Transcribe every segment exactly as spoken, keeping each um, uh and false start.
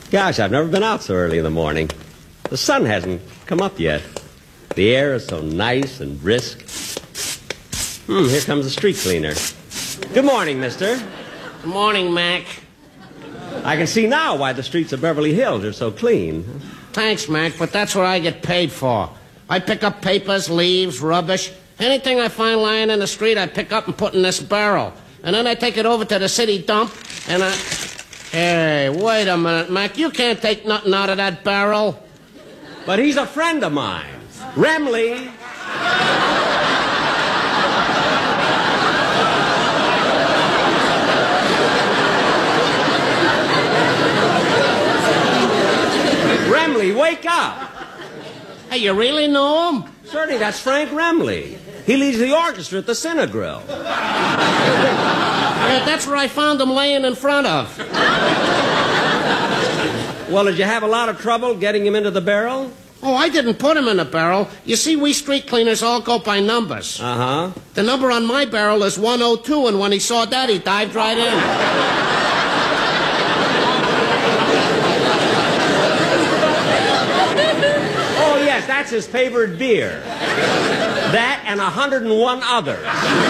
Gosh, I've never been out so early in the morning. The sun hasn't come up yet. The air is so nice and brisk. Hmm, here comes the street cleaner. Good morning, mister. Good morning, Mac. I can see now why the streets of Beverly Hills are so clean. Thanks, Mac, but that's what I get paid for. I pick up papers, leaves, rubbish. Anything I find lying in the street, I pick up and put in this barrel. And then I take it over to the city dump, and I... Hey, wait a minute, Mac. You can't take nothing out of that barrel. But he's a friend of mine. Remley. Remley, wake up. Hey, you really know him? Certainly, that's Frank Remley. He leads the orchestra at the Cinegrill. Yeah, that's where I found him laying in front of. Well, did you have a lot of trouble getting him into the barrel? Oh, I didn't put him in a barrel. You see, we street cleaners all go by numbers. Uh-huh. The number on my barrel is one oh two, and when he saw that, he dived right in. Oh, yes, that's his favorite beer. That and a hundred and one others.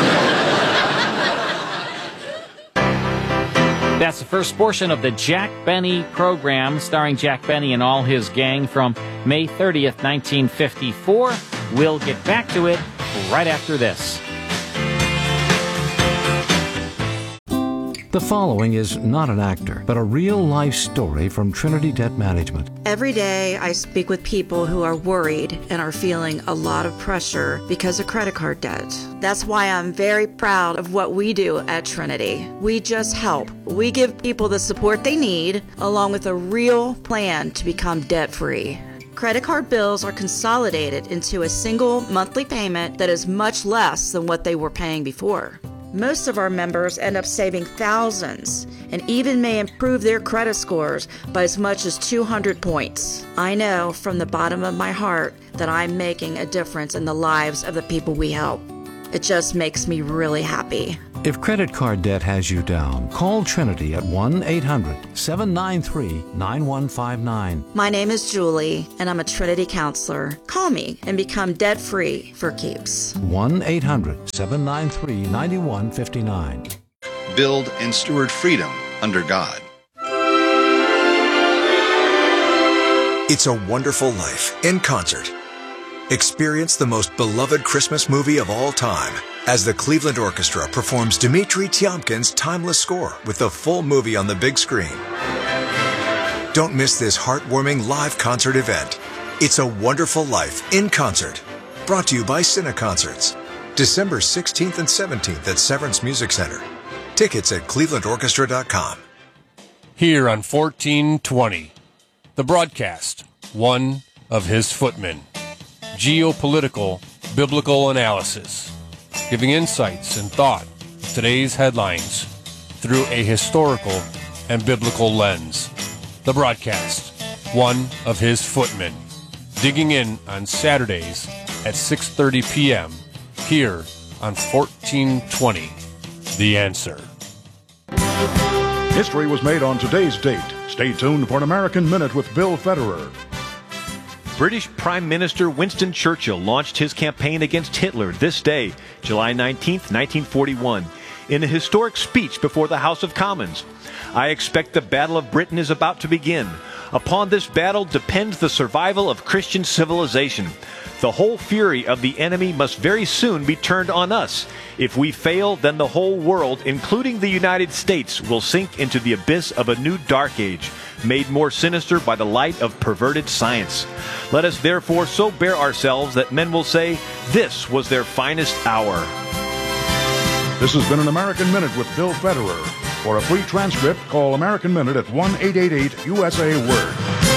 That's the first portion of the Jack Benny program, starring Jack Benny and all his gang from May thirtieth, nineteen fifty-four. We'll get back to it right after this. The following is not an actor, but a real-life story from Trinity Debt Management. Every day, I speak with people who are worried and are feeling a lot of pressure because of credit card debt. That's why I'm very proud of what we do at Trinity. We just help. We give people the support they need, along with a real plan to become debt-free. Credit card bills are consolidated into a single monthly payment that is much less than what they were paying before. Most of our members end up saving thousands and even may improve their credit scores by as much as two hundred points. I know from the bottom of my heart that I'm making a difference in the lives of the people we help. It just makes me really happy. If credit card debt has you down, call Trinity at one eight hundred, seven nine three, nine one five nine. My name is Julie, and I'm a Trinity counselor. Call me and become debt-free for keeps. one eight hundred, seven nine three, nine one five nine. Build and steward freedom under God. It's a Wonderful Life in concert. Experience the most beloved Christmas movie of all time as the Cleveland Orchestra performs Dmitri Tiomkin's timeless score with the full movie on the big screen. Don't miss this heartwarming live concert event. It's a Wonderful Life in concert. Brought to you by Cine Concerts. December sixteenth and seventeenth at Severance Music Center. Tickets at cleveland orchestra dot com. Here on fourteen twenty, the broadcast, one of his footmen. Geopolitical biblical analysis, giving insights and thought of today's headlines through a historical and biblical lens. The broadcast, one of his footmen, digging in on Saturdays at six thirty p.m. here on fourteen twenty, The Answer. History was made on today's date. Stay tuned for an American Minute with Bill Federer. British Prime Minister Winston Churchill launched his campaign against Hitler this day, July nineteenth, nineteen forty-one, in a historic speech before the House of Commons. I expect the Battle of Britain is about to begin. Upon this battle depends the survival of Christian civilization. The whole fury of the enemy must very soon be turned on us. If we fail, then the whole world, including the United States, will sink into the abyss of a new dark age, made more sinister by the light of perverted science. Let us therefore so bear ourselves that men will say, this was their finest hour. This has been an American Minute with Bill Federer. For a free transcript, call American Minute at one eight eight eight U S A Word.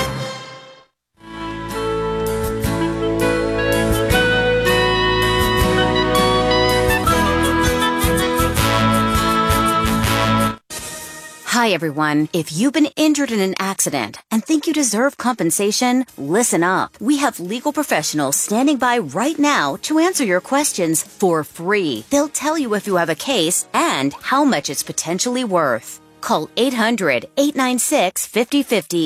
Hi, everyone. If you've been injured in an accident and think you deserve compensation, listen up. We have legal professionals standing by right now to answer your questions for free. They'll tell you if you have a case and how much it's potentially worth. Call eight hundred, eight nine six, five oh five oh.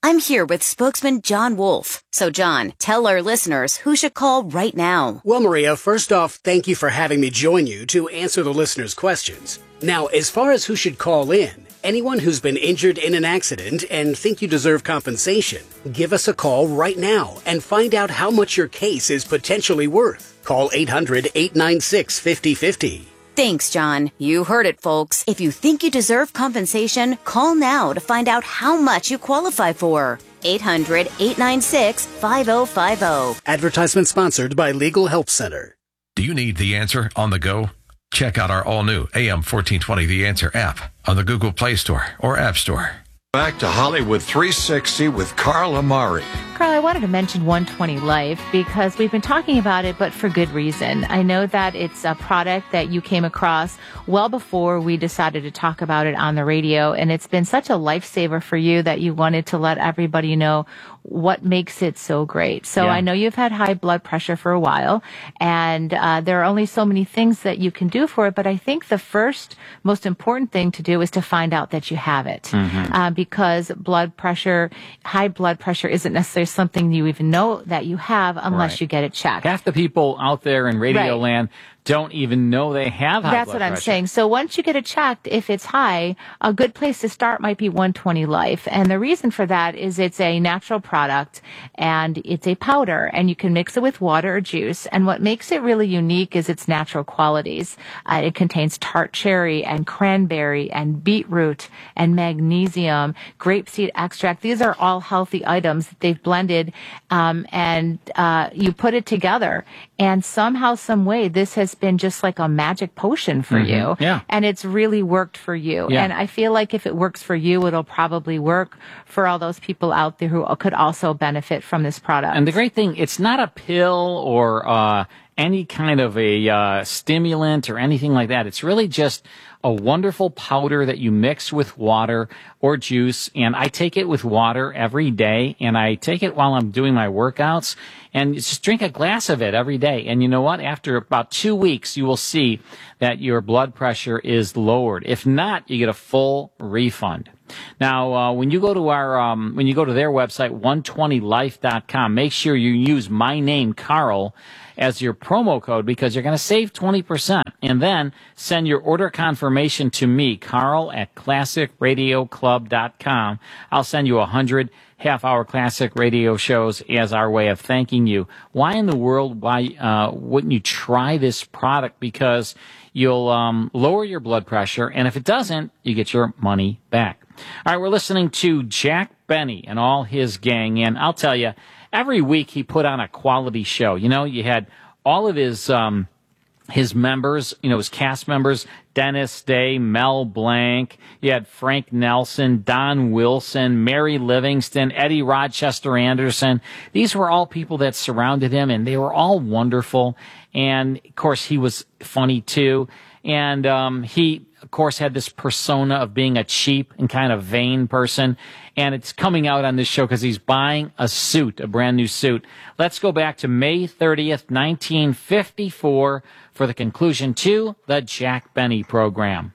I'm here with spokesman John Wolf. So, John, tell our listeners who should call right now. Well, Maria, first off, thank you for having me join you to answer the listeners' questions. Now, as far as who should call in, anyone who's been injured in an accident and think you deserve compensation, give us a call right now and find out how much your case is potentially worth. Call eight hundred, eight nine six, five oh five oh. Thanks, John. You heard it, folks. If you think you deserve compensation, call now to find out how much you qualify for. eight hundred, eight nine six, five oh five oh. Advertisement sponsored by Legal Help Center. Do you need The Answer on the go? Check out our all-new A M fourteen twenty The Answer app on the Google Play Store or App Store. Back to Hollywood three sixty with Carl Amari. Carl, I wanted to mention one twenty Life because we've been talking about it, but for good reason. I know that it's a product that you came across well before we decided to talk about it on the radio, and it's been such a lifesaver for you that you wanted to let everybody know what makes it so great. So Yeah. I know you've had high blood pressure for a while, and uh, there are only so many things that you can do for it, but I think the first most important thing to do is to find out that you have it. Mhm. Uh, because blood pressure, high blood pressure isn't necessarily something you even know that you have unless Right. you get it checked. Half the people out there in radio Right. land don't even know they have high That's blood what I'm pressure. saying. So once you get it checked, if it's high, a good place to start might be one twenty Life. And the reason for that is it's a natural product and it's a powder, and you can mix it with water or juice. And what makes it really unique is its natural qualities. Uh, it contains tart cherry and cranberry and beetroot and magnesium, grapeseed extract. These are all healthy items that they've blended, um, and uh, you put it together. And somehow, some way, this has been just like a magic potion for Mhm. you. Yeah. And it's really worked for you. Yeah. And I feel like if it works for you, it'll probably work for all those people out there who could also benefit from this product. And the great thing, it's not a pill or uh, any kind of a uh, stimulant or anything like that. It's really just a wonderful powder that you mix with water or juice. And I take it with water every day, and I take it while I'm doing my workouts, and just drink a glass of it every day. And you know what? After about two weeks, you will see that your blood pressure is lowered. If not, you get a full refund. Now, uh, when you go to our, um, when you go to their website, one twenty life dot com, make sure you use my name, Carl, as your promo code, because you're going to save twenty percent. And then send your order confirmation to me, Carl, at classic radio club dot com. I'll send you a hundred half-hour classic radio shows as our way of thanking you. Why in the world, why uh, wouldn't you try this product? Because you'll um, lower your blood pressure, and if it doesn't, you get your money back. All right, we're listening to Jack Benny and all his gang, and I'll tell you, every week he put on a quality show. You know, you had all of his um, his members, you know, his cast members, Dennis Day, Mel Blanc. You had Frank Nelson, Don Wilson, Mary Livingston, Eddie Rochester Anderson. These were all people that surrounded him, and they were all wonderful. And, of course, he was funny, too. And um, he, of course, had this persona of being a cheap and kind of vain person. And it's coming out on this show because he's buying a suit, a brand new suit. Let's go back to May thirtieth, nineteen fifty-four for the conclusion to the Jack Benny program.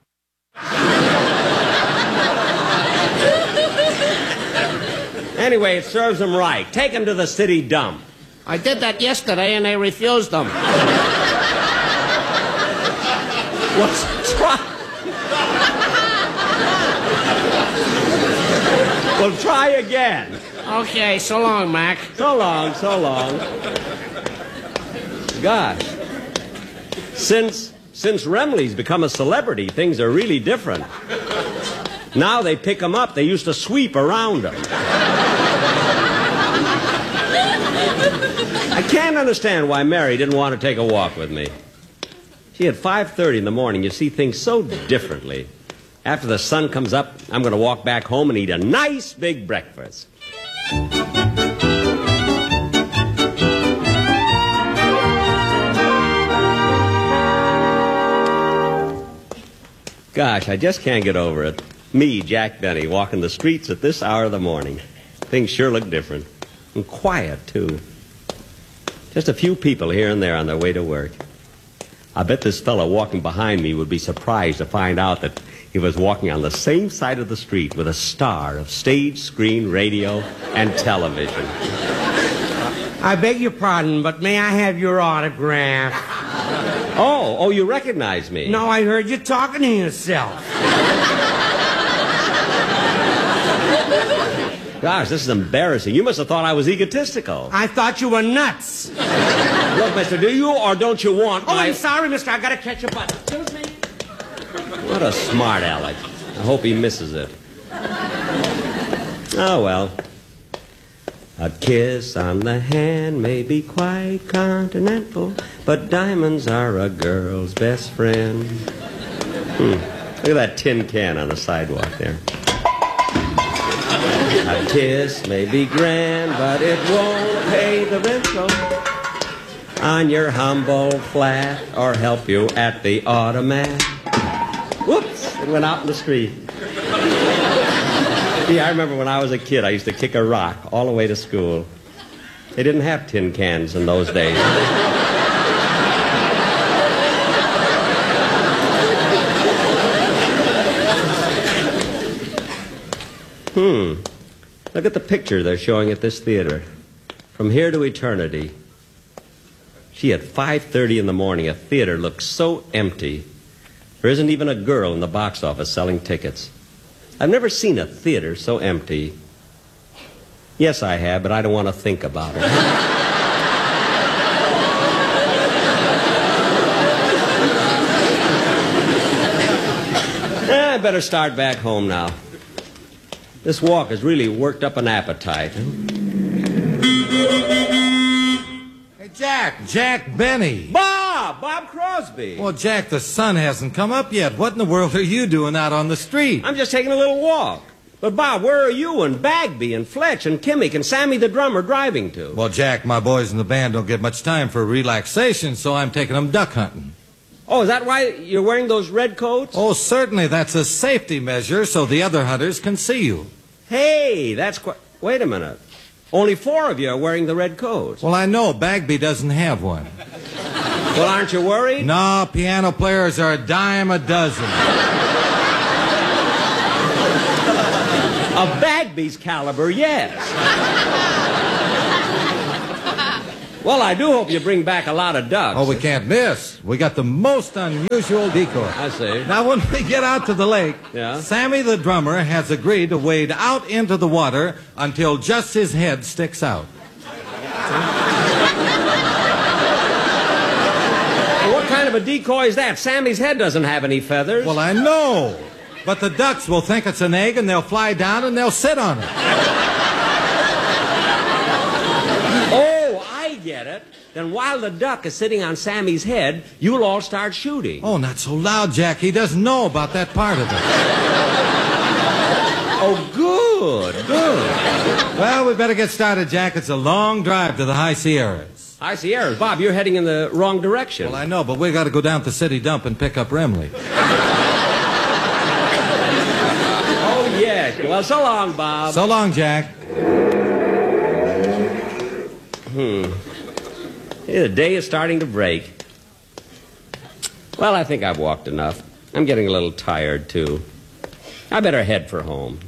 Anyway, it serves them right. Take them to the city dump. I did that yesterday, and they refused them. What's try? Well, try again. Okay, so long, Mac. So long, so long. Gosh. Since since Remley's become a celebrity, things are really different. Now they pick him up. They used to sweep around him. I can't understand why Mary didn't want to take a walk with me. See, at five thirty in the morning, you see things so differently. After the sun comes up, I'm going to walk back home and eat a nice big breakfast. Gosh, I just can't get over it. Me, Jack Benny, walking the streets at this hour of the morning. Things sure look different. And quiet, too. Just a few people here and there on their way to work. I bet this fellow walking behind me would be surprised to find out that He was walking on the same side of the street with a star of stage, screen, radio, and television. I beg your pardon, but may I have your autograph? Oh, oh, you recognize me? No, I heard you talking to yourself. Gosh, this is embarrassing. You must have thought I was egotistical. I thought you were nuts. Look, mister, do you or don't you want Oh, my... I'm sorry, mister. I gotta catch a bus. Excuse me. What a smart aleck. I hope he misses it. Oh, well. A kiss on the hand may be quite continental, but diamonds are a girl's best friend. Hmm. Look at that tin can on the sidewalk there. A kiss may be grand, but it won't pay the rental on your humble flat or help you at the automat. Whoops! It went out in the street. Yeah, I remember when I was a kid, I used to kick a rock all the way to school. They didn't have tin cans in those days. Hmm. Look at the picture they're showing at this theater. From Here to Eternity. Gee, at five thirty in the morning, a theater looks so empty. There isn't even a girl in the box office selling tickets. I've never seen a theater so empty. Yes, I have, but I don't want to think about it. eh, I better start back home now. This walk has really worked up an appetite. Hey, Jack, Jack Benny. Bob, Bob Crosby. Well, Jack, the sun hasn't come up yet. What in the world are you doing out on the street? I'm just taking a little walk. But, Bob, where are you and Bagby and Fletch and Kimmick and Sammy the drummer driving to? Well, Jack, my boys in the band don't get much time for relaxation, so I'm taking them duck hunting. Oh, is that why you're wearing those red coats? Oh, certainly. That's a safety measure so the other hunters can see you. Hey, that's quite... Wait a minute. Only four of you are wearing the red coats. Well, I know. Bagby doesn't have one. Well, aren't you worried? No, piano players are a dime a dozen. Of Bagby's caliber, yes. Well, I do hope you bring back a lot of ducks. Oh, we can't miss. We got the most unusual decoy. I see. Now, when we get out to the lake, yeah? Sammy the drummer has agreed to wade out into the water until just his head sticks out. Well, what kind of a decoy is that? Sammy's head doesn't have any feathers. Well, I know. But the ducks will think it's an egg, and they'll fly down, and they'll sit on it. Oh, I get it. Then while the duck is sitting on Sammy's head, you'll all start shooting. Oh, not so loud, Jack. He doesn't know about that part of it. Oh, good, good. Well, we better get started, Jack. It's a long drive to the High Sierras. High Sierras? Bob, you're heading in the wrong direction. Well, I know, but we got to go down to the city dump and pick up Remley. Yes. Well, so long, Bob. So long, Jack. Hmm. Yeah, the day is starting to break. Well, I think I've walked enough. I'm getting a little tired, too. I better head for home.